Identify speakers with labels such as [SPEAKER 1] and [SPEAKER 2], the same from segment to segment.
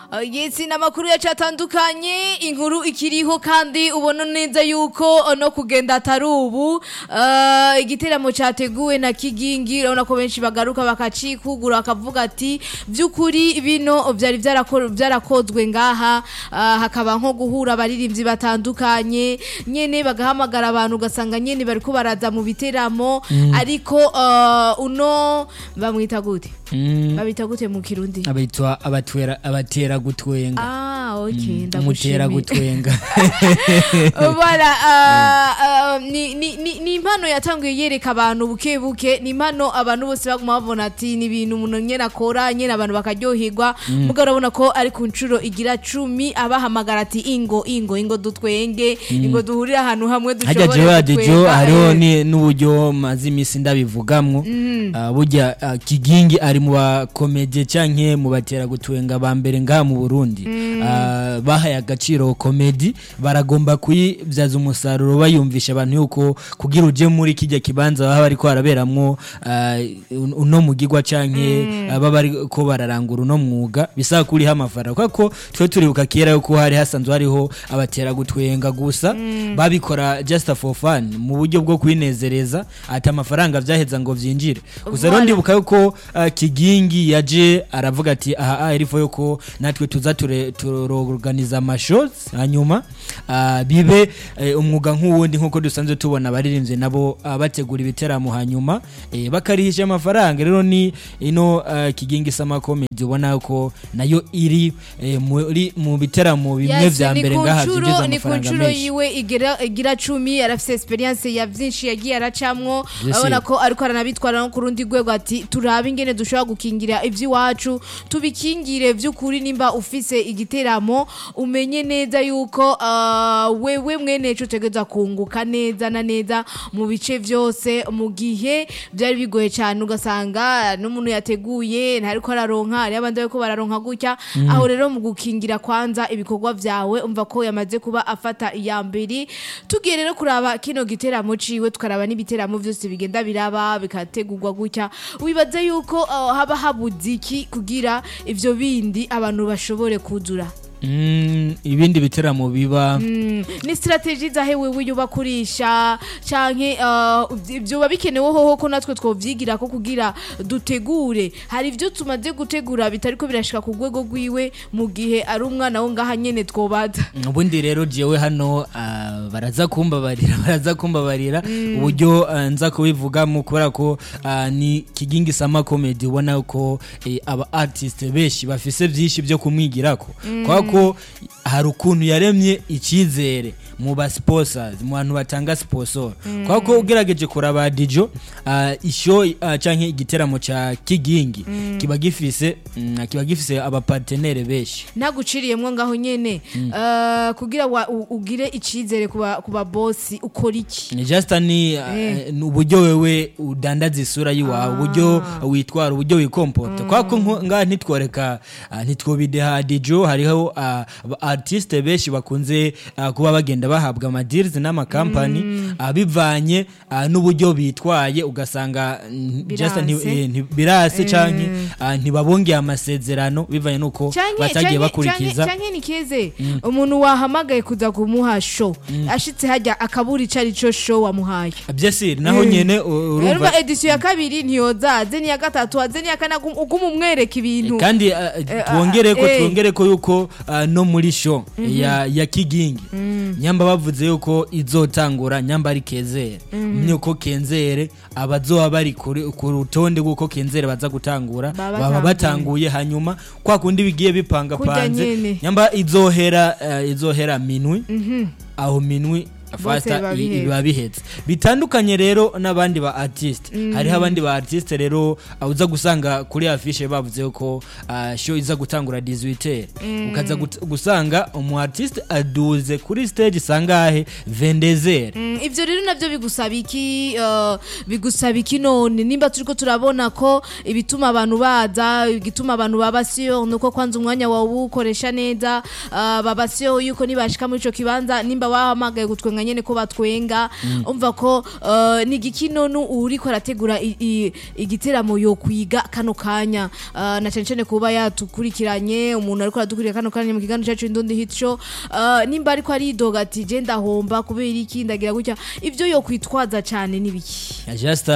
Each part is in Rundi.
[SPEAKER 1] Yesi n'amakuru yacatandukanye inkuru ikiriho kandi ubona neza yuko no kugenda atari ubu igiteramo categuwe na Kigingi urabona ko benshi bagaruka bakacikugura bakavuga ati vy'ukuri bino vyari vyarakozwe ngaha hakaba nko guhura abaririmbyi batandukanye nyene bagahamagara abantu ugasanga nyene bariko baraza mu biteramo ariko uno bamwita gute babita gute mu Kirundi
[SPEAKER 2] abitwa abatera gutwenga
[SPEAKER 1] okay
[SPEAKER 2] mutera gutwenga
[SPEAKER 1] voilà ni impano yatanguye yereka abantu buke buke ni impano abantu bose baguma babona ati ni ibintu umuntu nyene akora nyene abantu bakaryoherwa mugabo urabona ko ari ku ncuro igira 10 abahamagara ati ingo dutwenge ingo duhurira ahantu hamwe dushobora
[SPEAKER 2] gutwenga hariho n'uburyo mazi imisi ndabivugamwo burya Kigingi ari mu bakomedie canke mu batera gutwenga ba mbere ngaha mu Burundi bahaye agaciro comedy baragomba kuyibyaza umusaruro bayumvisha abantu yuko kugira uje muri kijya kibanza baba bari ko baraberamwo uno mugigwa canke baba bari ko bararangura uno mwuga bisaba kuri hamafaranga kuko twe turibuka kera yuko hari hasanzwe hariho abatera gutwenga gusa babikora just for fun mu buryo bwo kwinezereza ati amafaranga vyaheza ngo vyinjire gusa rero ndibuka yuko Kigingi yaje aravuga ati aha irifo yuko natwe tuza turorganiza amashows hanyuma bibe umwuga nk'uwundi nkuko dusanzwe tubona abaririmbye nabo bategura ibiteramo hanyuma bakarihisha amafaranga rero ni ino Kigingi Sama Comedy ubona ko nayo iri mu biteramo bimwe vya mbere ngaha byinjiza amafaranga menshi
[SPEAKER 1] yiwe igira 10 arafise experience ya byinshi yagiye aracamwo abona ko ariko aranabitwara no kurundi gwego ati turabe ingene dushobora gukingira ivy'iwacu tubikingire vy'ukuri nimba ufise igiteramo umenye neza yuko wewe mwene cyo tegeza kunguka neza na neza mu bice vyose mu gihe byari bigoye cyane ugasanga n'umuntu yateguye ntariko araronka ari abandi bako bararonka gutya aho rero mu gukingira kwanza ibikorwa vyawe umva ko yamaze kuba afata iya mbere tugiye rero kuraba kino giteramo ciwe tukaraba n'ibiteramo vyose bigenda biraba bikategurwa gutya wibaza yuko haba habuziki kugira ivyo bindi abantu bashobore kuzura
[SPEAKER 2] ibindi biteramo biba
[SPEAKER 1] ni strategy zahe wewe yubakurisha canke ibyo babikenewe hoho ko natwe twovyigira ko kugira dutegure hari ivyo tumaze gutegura bitariko birashika ku gwego gwiwe mu gihe ari umwana wo ngaha nyene twobaza
[SPEAKER 2] ubundi rero jewe hano baraza kumbabarira uburyo nza kubivuga mu kubera ko ni Kigingi Sama Comedy ubona ko aba artist beshi bafise byinshi byo kumwigirako ko hari ukuntu yaremye ikizere mu ba sponsors mu bantu batanga sponsor kwako ugerageje kuraba Dijo isho canke igiteramo ca Kigingi kiba gifise aba partenaire beshi
[SPEAKER 1] naguciriyemwo ngaho nyene kugira ugire ikizere kuba boss ukora iki
[SPEAKER 2] ni just ni uburyo wewe udandaza isura yiwawe uburyo witwara uburyo wikomporta kwako ngaha ntitwobideha Dijo hariho artiste beshi bakunze kuba bagenda bahabwa amadeals n'ama company bivanye n'uburyo bitwaye ugasanga just birase canke ntibabongeye amasezerano bivanye nuko batagiye bakurikiza
[SPEAKER 1] canke nikeze umuntu wahamagaye kuza kumuha show ashitse hajya akaburi cari cyo show wamuhaye
[SPEAKER 2] byesiri naho nyene
[SPEAKER 1] urumva edition ya kabiri ntiyozaze ni ya gatatu aze ni ya kana ugumumwereka ibintu
[SPEAKER 2] kandi twongere ko yuko no muri show ya Kigingi nyamba bavuze yuko izotangura nyamba ari Kenzere myuko Kenzere abazoba bari ku rutonde guko Kenzere baza gutangura baba batanguye hanyuma kwa kundi bigiye bipanga panze nyamba izohera minwi aho minwi afasta iba bihetse bitandukanye rero n'abandi ba artist hariho abandi ba artist rero uza gusanga kuri affiche bavuze ko show iza gutangura 18 ukaza gusanga umu artist aduze kuri stage sangahe 22
[SPEAKER 1] ivyo rero navyo bigusaba iki none nimba turiko turabona ko ibituma abantu baza igituma abantu babasiyo nuko kwanza umwanya wawe ukoresha neza babasiyo yuko nibashika muri ico kibanza nimba wahamagaye gutwenga gutwenga nyene ko batwenga umva ko ni igikino uriko arategura igiteramo yo kwiga kano kanya na cyane kuba yatukurikiranye umuntu ariko aradukurira kano kanya mu kiganiro cyacu Indundi Hit Show nimba ariko aridoga ati je ndahomba kubera iki ndagira gutya ivyo yo kwitwaza cyane nibiki
[SPEAKER 2] just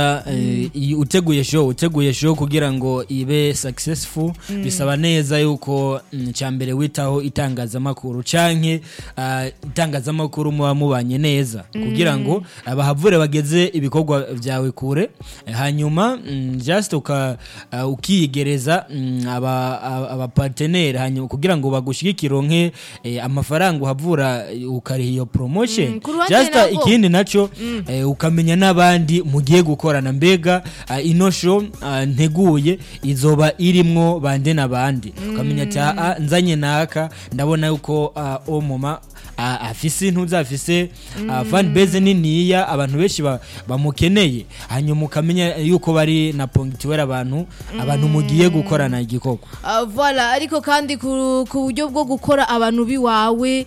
[SPEAKER 2] uteguye show kugira ngo ibe successful bisaba neza yuko cyambere witaho itangazamakuru canke itangazamakuru muba mubanye neza kugira ngo abahavure bageze ibikorwa byawe kure hanyuma just ukigereza aba partenaire hanyuma kugira ngo bagushikironke amafaranga uhavura ukari iyo promotion just ikindi naco ukamenya nabandi mugiye gukorana mbega ino show nteguye izoba irimwo bande nabandi ukamenya ati nzanye naka ndabona yuko omoma afise ntuzafise fan base niniya abantu benshi bamukeneye hanyuma ukamenya yuko bari na punctuel abantu mugiye gukorana igikorwa
[SPEAKER 1] voilà ariko kandi ku buryo bwo gukora abantu biwawe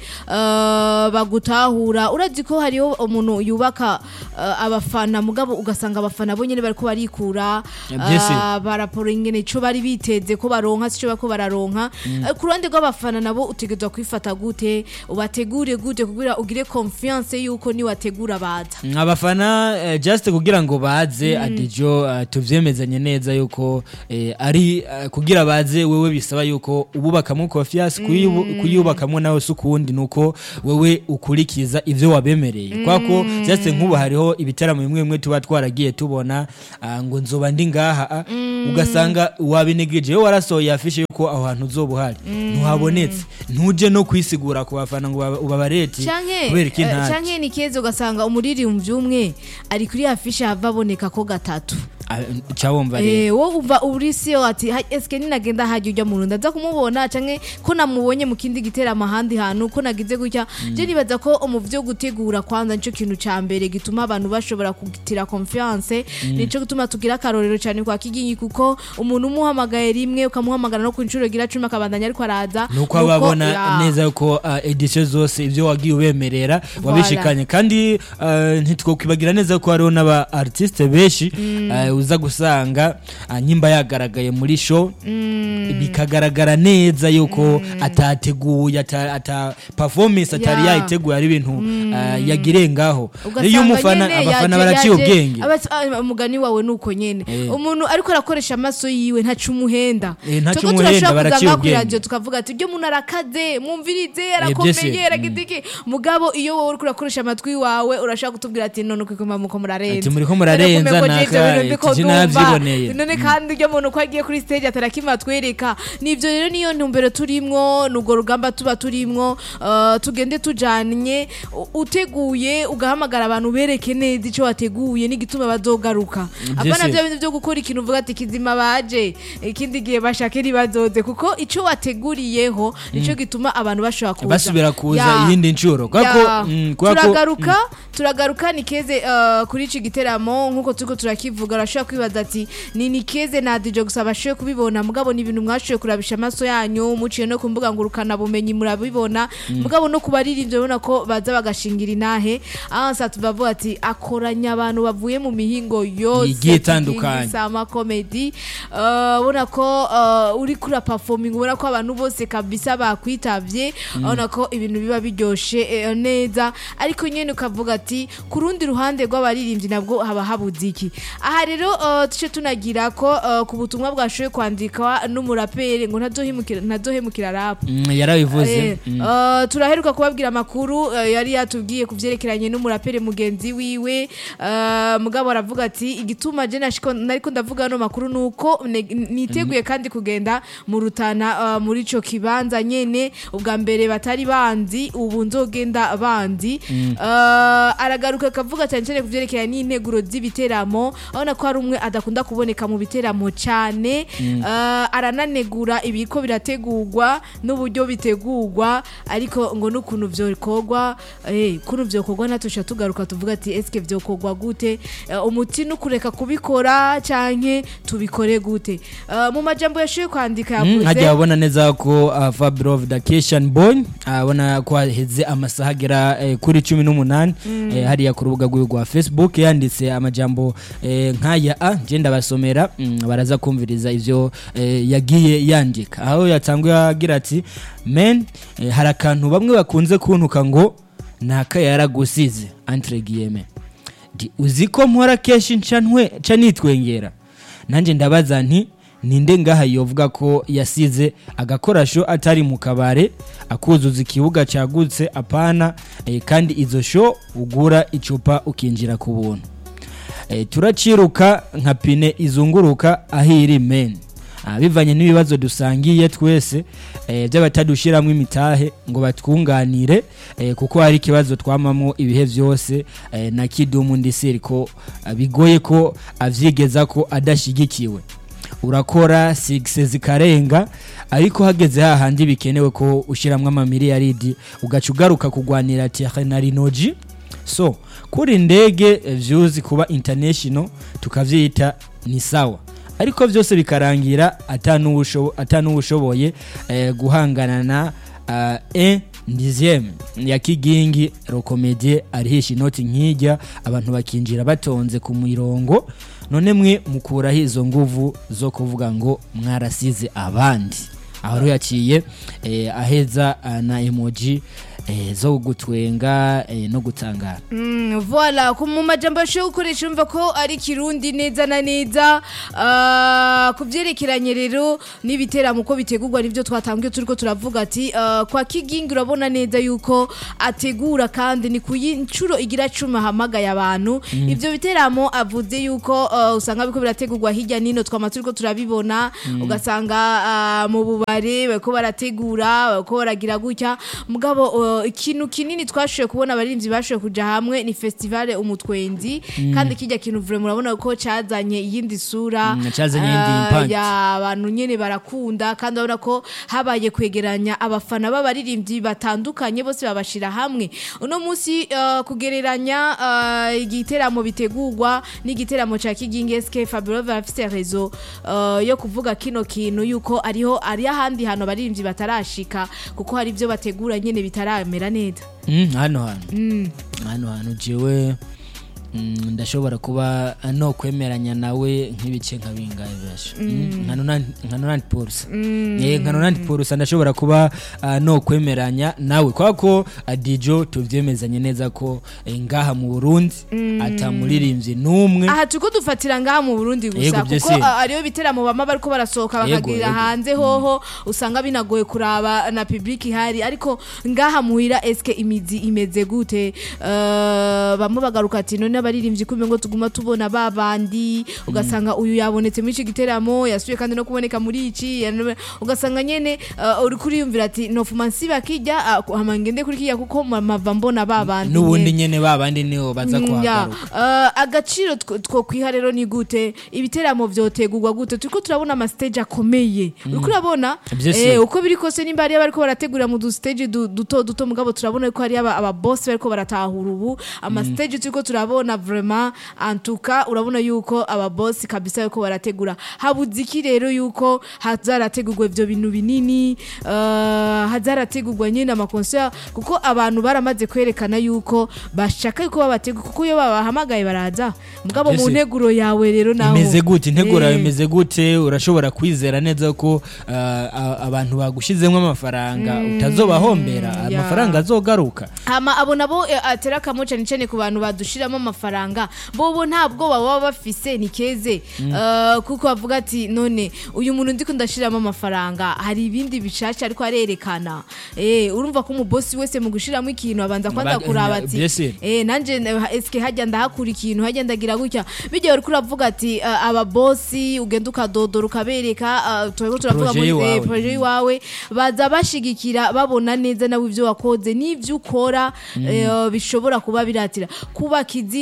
[SPEAKER 1] bagutahura urazi ko hariho umuntu yubaka abafana mugabo ugasanga abafana bonyene bariko barikura baraporo ingene cyo bari biteze ko baronka sico bako bararonka ku ruhande rw'abafana nabo utegezwa kwifata gute ubategure gute kugira ugire confiance yuko ni wategura baza
[SPEAKER 2] abafana just kugira ngo baze adijo tuvyemezanye neza yuko ari kugira baze wewe bisaba yuko ububakamo confiance kuyubakamo nawe sukundi nuko wewe ukurikiza ivyo wabemereye kwako just nkubu hariho ibitaramo bimwe tuba twaragiye tubona ngo nzoba ndi ngaha ugasanga wabinegeje warasoye afishe yuko aho hantu uzobuhari ntuhabonetse ntuje no kwisigura ku bafana ngo ubabareti kubera iki nta
[SPEAKER 1] canke ni keze ugasanga umuriri umvyumwe ari kuri afishe havaboneka ko gatatu
[SPEAKER 2] cyawumva rero
[SPEAKER 1] wo umva urisiyo ati eske ni nagenda haje ujya mu Runda nza kumubona canke ko namubonye mu kindi giteramo ahandi hantu ko nagize gutya je nibaza ko umuvyo gutegura kwanza nico kintu ca mbere gituma abantu bashobora kugitira confiance nico gituma tugira karorero cyane kwa kiginyi kuko umuntu umuhamagaye rimwe ukamuhamagara no ku incuro gira 10 akabandanya ariko araza
[SPEAKER 2] nuko ababona neza yuko edition zose ivyo wagiye ubemerera wabishikanye kandi ntitwokwibagira neza ko hariho n'aba artiste beshi uza gusanga nyimba yagaragaye muri show bikagaragara neza yuko atateguye performance atari yayiteguye ari ibintu yagirengaho iyo abafana baraciye ubwenge
[SPEAKER 1] umugani wawe nuko nyene umuntu ariko arakoresha amaso yiwe ntacumuhenda
[SPEAKER 2] baraciye ubwenge
[SPEAKER 1] tukavuga ati byo umuntu arakaze mwumvirize arakomeye yaragidiki mugabo iyo wowe uri kurakoresha amatwi wawe urashaka kutubwira ati none kwikoma muko murarenza
[SPEAKER 2] muriko murarenza
[SPEAKER 1] navyiboneye none kandi iyo muntu ko agiye kuri stage atarakimatwereka nivyo rero niyo ntumbero turimwo nugo rugamba tuba turimwo tugende tujanye uteguye ugahamagara abantu bereke neza ico wateguye n'igituma bazogaruka abana byo gukora ikintu uvuga ati kizima baje ikindi gihe bashake ribazoze kuko ico wateguriyeho nico gituma abantu bashobora kuza
[SPEAKER 2] basubira kuza iyindi ncuro
[SPEAKER 1] turagaruka ni keze kuri iki giteramo nkuko tuko turakivuga arashaka kwibaza ati ni keze na DJ gusa bashoye kubibona mugabo ni ibintu mwashoye kurabisha amaso yanyu muciye no kumbuga ngurukana bumenyi murabibona mugabo no kubaririmbye ubona ko baza bagashingira inahe ansa tubavuga ati akoranya abantu bavuye mu mihingo yose
[SPEAKER 2] igitandukanye
[SPEAKER 1] sama comedy ubona ko uri kura performing ubona ko abantu bose kabisa bakwitavye ubona ko ibintu biba biryoshe neza ariko nyene ukavuga ati ku rundi ruhande rw'abaririmbyi nabwo haba habuze iki aha rero tuce tunagira ko ku butumwa bwashoye kwandikwa n'umuraperi ngo ntazohemukira rap
[SPEAKER 2] yarabivuze
[SPEAKER 1] turaheruka kubabwira amakuru yari yatubwiye kuvyerekeranye n'umuraperi mugenzi wiwe mugabo aravuga ati igituma je nariko ndavuga no makuru nuko niteguye kandi kugenda mu Rutana muri ico kibanza nyene ubwa mbere batari banzi ubu nzogenda bandi aragaruka akavuga cyane kuvyerekeranye n'integuro z'ibiteramo abona ko ari umwe adakunda kuboneka mu biteramo cyane arananegura ibiko birategurwa n'uburyo bitegurwa ariko ngo n'ukuntu vyokorwa kuno vyokorwa natusha tugaruka tuvuga ati eske vyokorwa gute umuti n'ukureka kubikora canke tubikore gute mu majambo yashoye kwandika yavuze
[SPEAKER 2] hajya abona neza ko Fabio Vacation Boy abona ko heze amasaha agera kuri 18 hariya ku rubuga rwa Facebook yanditse amajambo nkaya je ndabasomera baraza kumviriza ivyo yagiye yandika aho yatanguye agira ati men hari akantu bamwe bakunze kuntuka ngo naka yaragusize entre guillemets uziko mpora keshi nitwengera nanje ndabaza nti ninde ngaha yovuga ko yasize agakorasho atari mu kabare akuzuza ikibuga cyagutse apana kandi izo show ugura icupa ukinjira ku buntu turaciruka nka pine izunguruka ahiri men bivanye n'ibibazo dusangiye twese by'abatadushiramo imitahe ngo batwunganire kuko hari kibazo twamamo ibihe byose na Kidumu ndisiri ko bigoye ko avyigeza ko adashigikiwe urakora 6 zikarenga ariko hageze hahandi bikenewe ko ushiramwe amamiliyaridi ugacugaruka kugwanira Technology so kuri ndege vyuzi kuba international tukavyita ni sawa ariko vyose bikarangira atanuwushoboye guhangana na dixième ya Kigingi Rokomedie arihisha inoti nkijya abantu bakinjira batonze ku mirongo none mwe mukuraho izo nguvu zo kuvuga ngo mwarasize abandi aho yaciye aheza na emoji zo gutwenga no gutangara
[SPEAKER 1] voilà mu majambo yo gukoresha umva ko ari kirundi neza na neza kuvyerekeranye rero n'ibiteramo uko bitegurwa nivyo twatangiye turiko turavuga ati kwa Kigingi urabona neza yuko ategura kandi ni kuyincuro igira 10 hamagaye abantu ivyo biteramo avuze yuko usanga biko birategurwa hirya nino twama turiko turabibona ugasanga mu bubare bako barategura bako baragira gutya mugabo ikintu kinini twashoye kubona abarimvyi bashoye kuja hamwe ni festival umutwenzi kandi kijya kintu vraiment urabona ko cazanye yindi sura
[SPEAKER 2] cazanye yindi impact
[SPEAKER 1] ya abantu nyene barakunda kandi urabona ko habaye kwegeranya abafana b'abarimvyi batandukanye bose babashira hamwe uno munsi kugereranya igiteramo bitegurwa n'igiteramo ca Kigingi SK Fabio bafite rezo yo kuvuga kino kintu yuko ari ahandi hano abarimvyi batarashika kuko hari ivyo bategura nyene bitaramera neza
[SPEAKER 2] hano jewe ndashobora kuba no kwemeranya nawe nk'ibice nka bingahe basho nka 90% ndashobora kuba no kwemeranya nawe kwako Adijo tuvyemezanye neza ko ngaha mu Burundi atamuririmbye numwe
[SPEAKER 1] aha tuko dufatira ngaha mu Burundi gusa kuko ariyo biteramo bama bariko barasohoka bakagira hanze hoho usanga binagoye kuraba na public hari ariko ngaha muhira eske imizi imeze gute bamwe bagaruka ati none abaririmbyi kumbe ngo tuguma tubona babandi ugasanga uyu yabonetse muri iki giteramo yasuye kandi no kuboneka muri iki ugasanga nyene uri kuriyumvira ati nofuma nsiba kijya hamangende kuri kiya kuko mava mbona babandi
[SPEAKER 2] nubundi nyene babandi niho baza
[SPEAKER 1] kuhagaruka agaciro two kwiha rero ni gute ibiteramo vyotegurwa gute turiko turabona ama stage akomeye uriko urabona uko biri kose nimba ari bariko barategura mu du stage duto mugabo turabona ko hari aba boss bariko baratahura ubu ama stage turiko turabona vraiment en tout cas urabona yuko aba boss kabisa yuko barategura habuziki rero yuko hazarategurwa ivyo bintu binini hazarategurwa nyine ama concert kuko abantu baramaze kwerekana yuko bashaka yuko babategura kuko iyo babahamagaye baraza mugabo mu nteguro yawe rero naho
[SPEAKER 2] imeze gute integuro yawe imeze gute urashobora kwizera neza ko abantu bagushizemo amafaranga utazobahombera amafaranga azogaruka
[SPEAKER 1] hama abo nabo atera kamoca nicene ku bantu badushiramo amafaranga bobo ntabwo baba bafise nikeze kuko bavuga ati none uyu muntu ndiko ndashiramo amafaranga hari ibindi bishacha ariko arerekana urumva ko umubosi wese mu gushiramo ikintu abanza kwanda kuraba ati nanje eske hajya ndahakura ikintu hajya ndagira gutya bijye uri kuravuga ati aba bosi ugenda ukadodora ukabereka turavuga muri projet wawe baza bashigikira babona neza nawe ivyo wakoze n'ivyo ukora bishobora kuba biratira kuba kizina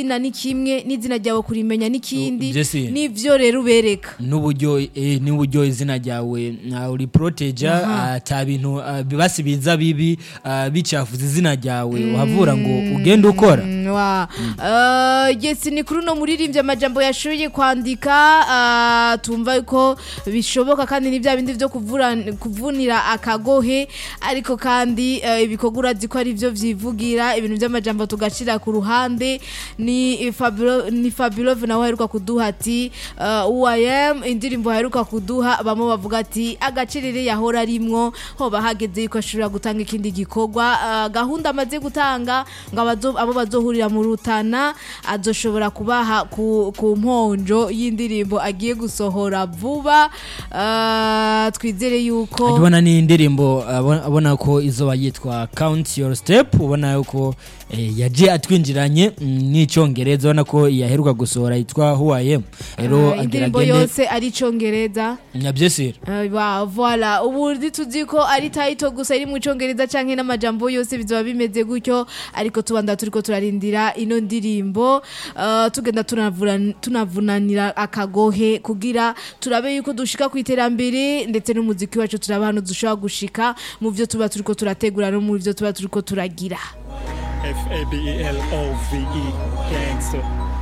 [SPEAKER 1] izina ni kimwe n'izina ryawe kurimenya n'ikindi
[SPEAKER 2] Jesse.
[SPEAKER 1] nivyo rero ubereka
[SPEAKER 2] n'uburyo izina ryawe uri proteger ata bintu basibiza bibi bicafuza izina ryawe uhavura ngo ugende ukora
[SPEAKER 1] yes ni kuri no muririmbye amajambo yashoboye kwandika tumva ko bishoboka kandi ni bya bindi byo kuvunira akagohe ariko kandi ibikorwa urazi ko ari byo vyivugira ibintu by'amajambo tugashira ku ruhande ni Fabulove nawe aheruka kuduha ati who I am indirimbo aheruka kuduha bamwe bavuga ati agacirire yahora arimwo ho bahageze yuko ashobora gutanga ikindi gikorwa gahunda amaze gutanga ngo abo bazohurira mu Rutana azoshobora kubaha ku mponjo y'indirimbo agiye gusohora vuba twizere yuko
[SPEAKER 2] abona ni indirimbo abona ko izoba yitwa Count Your Step ubona yuko yaje atwinjiranye n'icyongereza ubona ko yaheruka gusohora yitwa Who I Am rero
[SPEAKER 1] indirimbo yose ari icyongereza
[SPEAKER 2] nyabyesira
[SPEAKER 1] voilà ubu tuzi ko ari title gusa iri mu cyongereza canke n'amajambo yose bizoba bimeze gutyo ariko tubanda turiko turarindira ino ndirimbo tugenda tunavunanira akagohe kugira turabe yuko dushika ku iterambere ndetse n'umuziki wacu turaba hano dushobora gushika mu byo tuba turiko turategura no mu byo tuba turiko turagira
[SPEAKER 3] FABELOVE gangster